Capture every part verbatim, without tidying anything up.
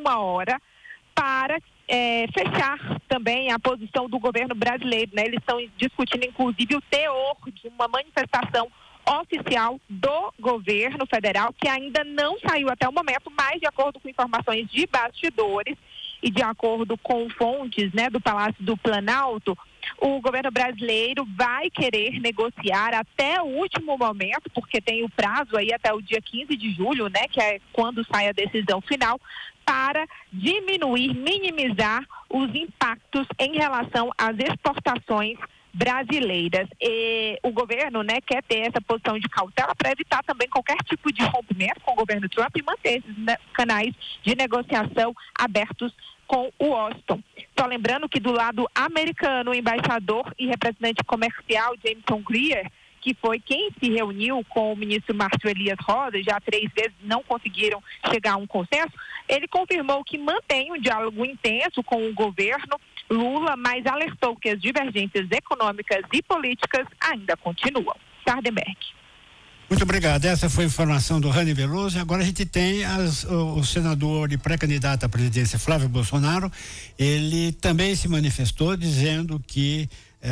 uma hora para é, fechar também a posição do governo brasileiro, né? Eles estão discutindo, inclusive, o teor de uma manifestação oficial do governo federal, que ainda não saiu até o momento, mas de acordo com informações de bastidores e de acordo com fontes, né, do Palácio do Planalto, o governo brasileiro vai querer negociar até o último momento, porque tem o prazo aí até o dia quinze de julho, né, que é quando sai a decisão final, para diminuir, minimizar os impactos em relação às exportações brasileiras. E o governo, né, quer ter essa posição de cautela para evitar também qualquer tipo de rompimento com o governo Trump e manter esses, né, canais de negociação abertos com o Washington. Só lembrando que do lado americano, o embaixador e representante comercial Jameson Greer, que foi quem se reuniu com o ministro Márcio Elias Rosa, já três vezes não conseguiram chegar a um consenso, ele confirmou que mantém um diálogo intenso com o governo Lula, mas alertou que as divergências econômicas e políticas ainda continuam. Sardenberg. Muito obrigado. Essa foi a informação do Rani Veloso. Agora a gente tem as, o, o senador e pré-candidato à presidência Flávio Bolsonaro. Ele também se manifestou dizendo que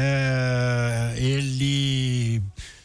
eh, ele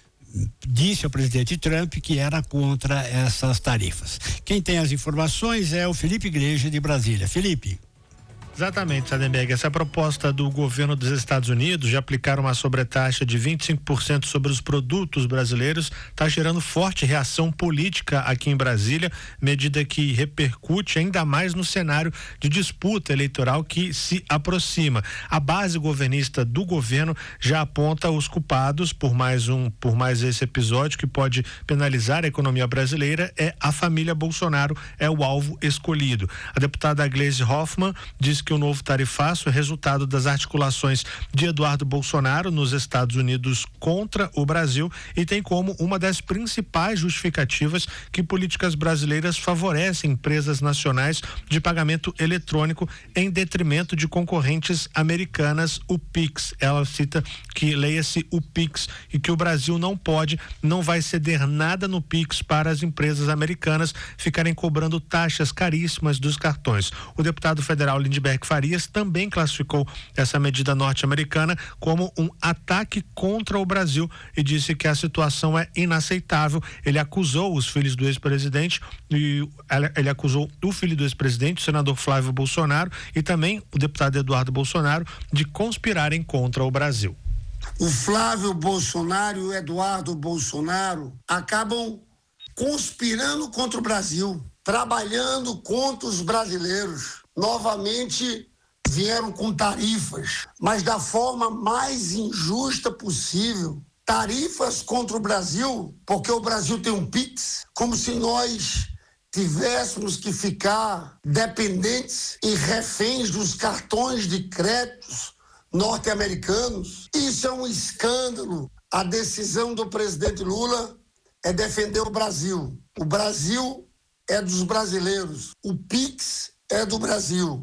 disse ao presidente Trump que era contra essas tarifas. Quem tem as informações é o Felipe Igreja, de Brasília. Felipe. Exatamente, Sardenberg. Essa proposta do governo dos Estados Unidos de aplicar uma sobretaxa de vinte e cinco por cento sobre os produtos brasileiros está gerando forte reação política aqui em Brasília, medida que repercute ainda mais no cenário de disputa eleitoral que se aproxima. A base governista do governo já aponta os culpados por mais um, por mais esse episódio que pode penalizar a economia brasileira. É a família Bolsonaro, é o alvo escolhido. A deputada Gleisi Hoffmann diz que que o novo tarifaço é resultado das articulações de Eduardo Bolsonaro nos Estados Unidos contra o Brasil e tem como uma das principais justificativas que políticas brasileiras favorecem empresas nacionais de pagamento eletrônico em detrimento de concorrentes americanas, o Pix. Ela cita que leia-se o Pix e que o Brasil não pode, não vai ceder nada no Pix para as empresas americanas ficarem cobrando taxas caríssimas dos cartões. O deputado federal Lindbergh Farias também classificou essa medida norte-americana como um ataque contra o Brasil e disse que a situação é inaceitável. Ele acusou os filhos do ex-presidente e ele acusou o filho do ex-presidente, o senador Flávio Bolsonaro, e também o deputado Eduardo Bolsonaro de conspirarem contra o Brasil. O Flávio Bolsonaro e o Eduardo Bolsonaro acabam conspirando contra o Brasil, trabalhando contra os brasileiros. Novamente vieram com tarifas, mas da forma mais injusta possível. Tarifas contra o Brasil, porque o Brasil tem um Pix, como se nós tivéssemos que ficar dependentes e reféns dos cartões de créditos norte-americanos. Isso é um escândalo. A decisão do presidente Lula é defender o Brasil. O Brasil é dos brasileiros. O Pix é do Brasil.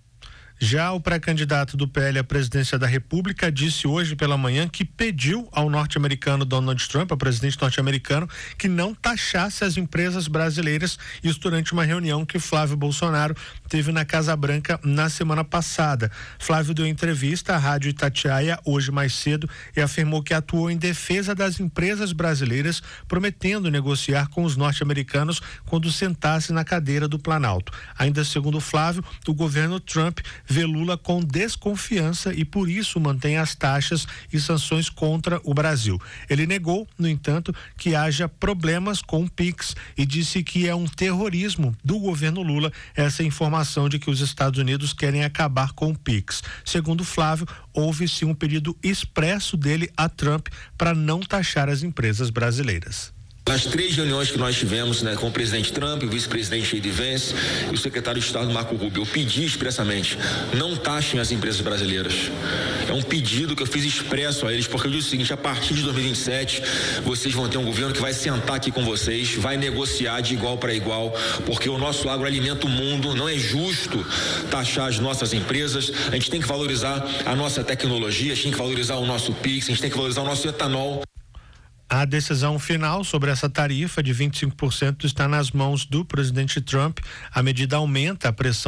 Já o pré-candidato do P L à presidência da República disse hoje pela manhã que pediu ao norte-americano Donald Trump, ao presidente norte-americano, que não taxasse as empresas brasileiras, isso durante uma reunião que Flávio Bolsonaro teve na Casa Branca na semana passada. Flávio deu entrevista à Rádio Itatiaia hoje mais cedo e afirmou que atuou em defesa das empresas brasileiras, prometendo negociar com os norte-americanos quando sentasse na cadeira do Planalto. Ainda segundo Flávio, o governo Trump vê Lula com desconfiança e por isso mantém as taxas e sanções contra o Brasil. Ele negou, no entanto, que haja problemas com o Pix e disse que é um terrorismo do governo Lula essa informação de que os Estados Unidos querem acabar com o Pix. Segundo Flávio, houve sim um pedido expresso dele a Trump para não taxar as empresas brasileiras. Nas três reuniões que nós tivemos, né, com o presidente Trump, o vice-presidente J D Vance e o secretário de Estado Marco Rubio, eu pedi expressamente, não taxem as empresas brasileiras. É um pedido que eu fiz expresso a eles, porque eu disse o seguinte: a partir de dois mil e vinte e sete, vocês vão ter um governo que vai sentar aqui com vocês, vai negociar de igual para igual, porque o nosso agro alimenta o mundo, não é justo taxar as nossas empresas, a gente tem que valorizar a nossa tecnologia, a gente tem que valorizar o nosso Pix, a gente tem que valorizar o nosso etanol. A decisão final sobre essa tarifa de vinte e cinco por cento está nas mãos do presidente Trump. A medida aumenta a pressão